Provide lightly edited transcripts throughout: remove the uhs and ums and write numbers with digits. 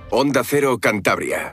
Onda Cero Cantabria.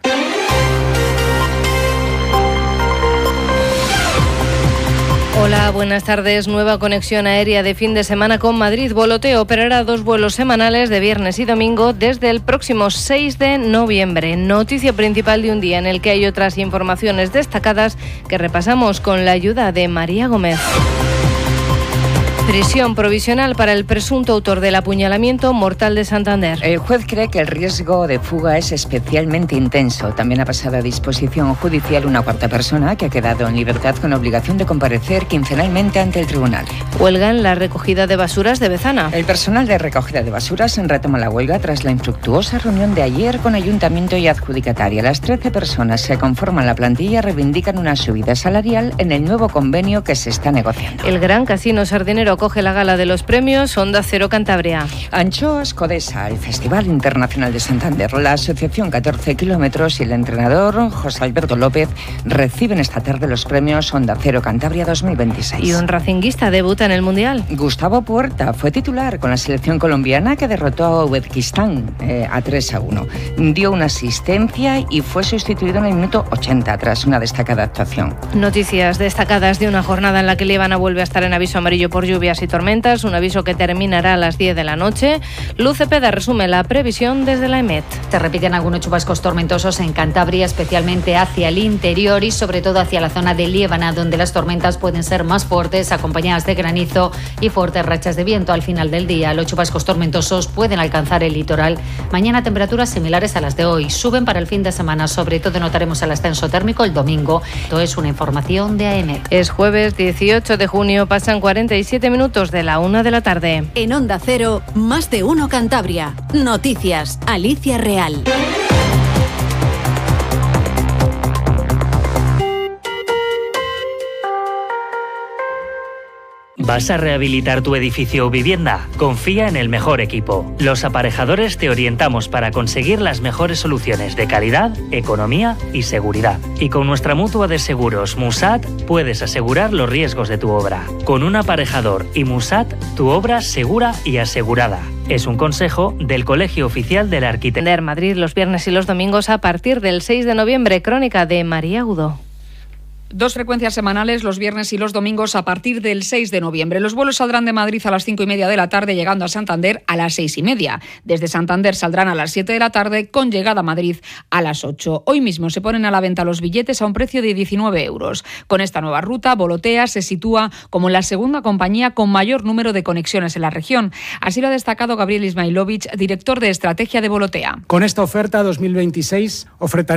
Hola, buenas tardes. Nueva conexión aérea de fin de semana con Madrid. Voloteo operará 2 vuelos semanales de viernes y domingo desde el próximo 6 de noviembre. Noticia principal de un día en el que hay otras informaciones destacadas que repasamos con la ayuda de María Gómez. Prisión provisional para el presunto autor del apuñalamiento mortal de Santander. El juez cree que el riesgo de fuga es especialmente intenso. También ha pasado a disposición judicial una cuarta persona que ha quedado en libertad con obligación de comparecer quincenalmente ante el tribunal. Huelga en la recogida de basuras de Bezana. El personal de recogida de basuras retoma la huelga tras la infructuosa reunión de ayer con ayuntamiento y adjudicataria. Las 13 personas que conforman la plantilla reivindican una subida salarial en el nuevo convenio que se está negociando. El Gran Casino Sardinero coge la gala de los premios Onda Cero Cantabria. Anchoas Codesa, el Festival Internacional de Santander, la Asociación 14 Kilómetros y el entrenador José Alberto López reciben esta tarde los premios Onda Cero Cantabria 2026. Y un racinguista debuta en el Mundial. Gustavo Puerta fue titular con la selección colombiana que derrotó a Uzbekistán a 3-1. Dio una asistencia y fue sustituido en el minuto 80 tras una destacada actuación. Noticias destacadas de una jornada en la que Líbana vuelve a estar en aviso amarillo por lluvias y tormentas, un aviso que terminará a las 10 de la noche. Luz Cepeda resume la previsión desde la EMET. Se repiten algunos chubascos tormentosos en Cantabria, especialmente hacia el interior y sobre todo hacia la zona de Liébana, donde las tormentas pueden ser más fuertes, acompañadas de granizo y fuertes rachas de viento al final del día. Los chubascos tormentosos pueden alcanzar el litoral. Mañana temperaturas similares a las de hoy. Suben para el fin de semana, sobre todo notaremos el ascenso térmico el domingo. Esto es una información de AEMET. Es jueves 18 de junio, pasan 47 minutos de la 1 de la tarde. En Onda Cero, Más de Uno Cantabria. Noticias, Alicia Real. ¿Vas a rehabilitar tu edificio o vivienda? Confía en el mejor equipo. Los Aparejadores te orientamos para conseguir las mejores soluciones de calidad, economía y seguridad. Y con nuestra mutua de seguros Musat puedes asegurar los riesgos de tu obra. Con un aparejador y Musat, tu obra segura y asegurada. Es un consejo del Colegio Oficial del Arquitecto. Madrid los viernes y los domingos a partir del 6 de noviembre. Crónica de María Udo. 2 frecuencias semanales los viernes y los domingos a partir del 6 de noviembre. Los vuelos saldrán de Madrid a las 5:30 de la tarde, llegando a Santander a las 6:30. Desde Santander saldrán a las 7 de la tarde, con llegada a Madrid a las 8. Hoy mismo se ponen a la venta los billetes a un precio de 19 euros. Con esta nueva ruta, Volotea se sitúa como la segunda compañía con mayor número de conexiones en la región. Así lo ha destacado Gabriel Ismailovich, director de estrategia de Volotea. Con esta oferta 2026 ofrecerá